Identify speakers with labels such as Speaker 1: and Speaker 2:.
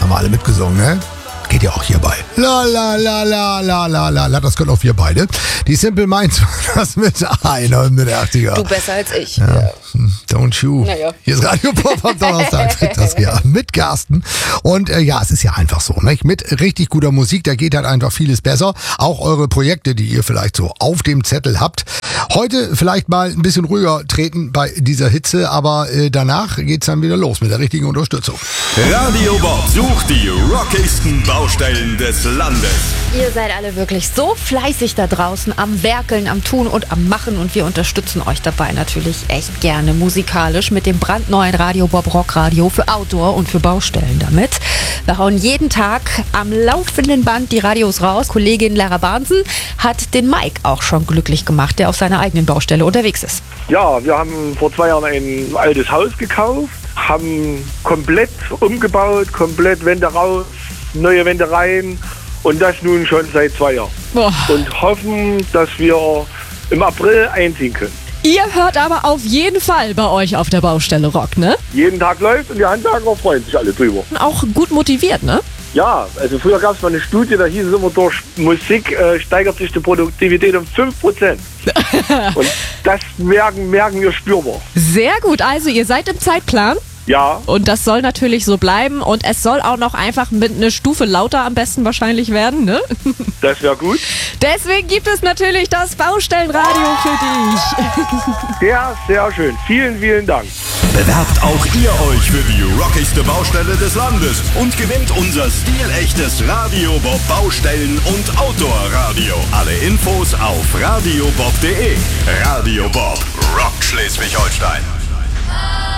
Speaker 1: Haben wir alle mitgesungen, ne? Geht ja auch hierbei. La la la la la la la la. Das können auch wir beide. Die Simple Minds waren das mit einer Hymne der 80er.
Speaker 2: Du besser als ich.
Speaker 1: Ja. Don't you.
Speaker 2: Naja.
Speaker 1: Hier ist Radio Pop am Donnerstag. Das ja mit Carsten. Und ja, es ist ja einfach so, ne? Mit richtig guter Musik, da geht halt einfach vieles besser. Auch eure Projekte, die ihr vielleicht so auf dem Zettel habt. Heute vielleicht mal ein bisschen ruhiger treten bei dieser Hitze, aber danach geht's dann wieder los mit der richtigen Unterstützung.
Speaker 3: Radio Bob sucht die rockigsten Baustellen des Landes.
Speaker 2: Ihr seid alle wirklich so fleißig da draußen am Werkeln, am Tun und am Machen und wir unterstützen euch dabei natürlich echt gerne musikalisch mit dem brandneuen Radio Bob Rockradio für Outdoor und für Baustellen damit. Wir hauen jeden Tag am laufenden Band die Radios raus. Kollegin Lara Barnsen hat den Mike auch schon glücklich gemacht, der auf seiner eigenen Baustelle unterwegs ist.
Speaker 4: Ja, wir haben vor 2 Jahren ein altes Haus gekauft, haben komplett umgebaut, komplett Wände raus, neue Wände rein und das nun schon seit 2 Jahren.
Speaker 2: Boah.
Speaker 4: Und hoffen, dass wir im April einziehen können.
Speaker 5: Ihr hört aber auf jeden Fall bei euch auf der Baustelle Rock, ne?
Speaker 4: Jeden Tag läuft und die Handwerker freuen sich alle drüber.
Speaker 5: Auch gut motiviert, ne?
Speaker 4: Ja, also früher gab es mal eine Studie, da hieß es immer, durch Musik steigert sich die Produktivität um 5%. Und das merken wir spürbar.
Speaker 5: Sehr gut, also ihr seid im Zeitplan.
Speaker 4: Ja.
Speaker 5: Und das soll natürlich so bleiben und es soll auch noch einfach mit einer Stufe lauter am besten wahrscheinlich werden, ne?
Speaker 4: Das wäre gut.
Speaker 5: Deswegen gibt es natürlich das Baustellenradio für dich.
Speaker 4: Sehr, sehr schön. Vielen, vielen Dank.
Speaker 3: Bewerbt auch ihr euch für die rockigste Baustelle des Landes und gewinnt unser stilechtes Radio Bob Baustellen- und Outdoor-Radio. Alle Infos auf radiobob.de. Radio Bob, Rock Schleswig-Holstein.